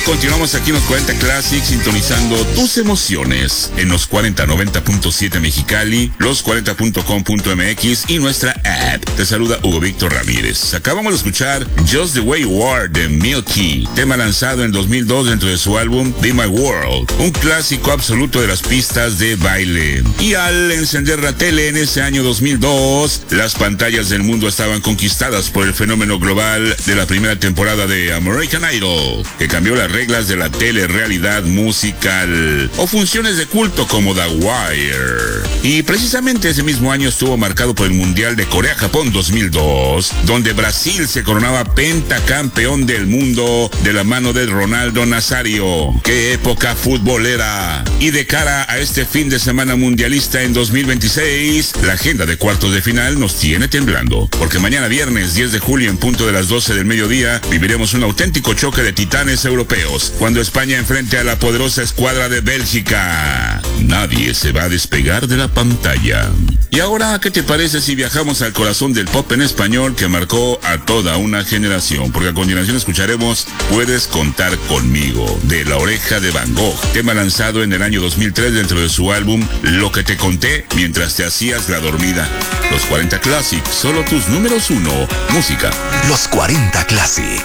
continuamos aquí en los 40 Classics, sintonizando tus emociones en los 4090.7 Mexicali, los 40.com.mx y nuestra app. Te saluda Hugo Víctor Ramírez. Acabamos de escuchar Just the Way You Are de Milky, tema lanzado en 2002 dentro de su álbum Be My World, un clásico absoluto de las pistas de baile. Y al encender la tele en ese año 2002, las pantallas del mundo estaban conquistadas por el fenómeno global de la primera temporada de American Idol, que cambió las reglas de la telerrealidad musical o funciones de culto como The Wire. Y precisamente ese mismo año estuvo marcado por el Mundial de Corea-Japón 2002, donde Brasil se coronaba pentacampeón del mundo de la mano de Ronaldo Nazario. ¡Qué época futbolera! Y de cara a este fin de semana mundialista en 2026, la agenda de cuartos de final nos tiene temblando, porque mañana viernes 10 de julio en punto de las 12 del mediodía viviremos un auténtico choque de titanes europeos, cuando España enfrente a la poderosa escuadra de Bélgica. Nadie se va a despegar de la pantalla. Y ahora, ¿qué te parece si viajamos al corazón del pop en español que marcó a toda una generación? Porque a continuación escucharemos Puedes contar conmigo, de La Oreja de Van Gogh, tema lanzado en el año 2003 dentro de su álbum Lo que te conté mientras te hacías la dormida. Los 40 Classics, solo tus números 1, música. Los 40 Classics.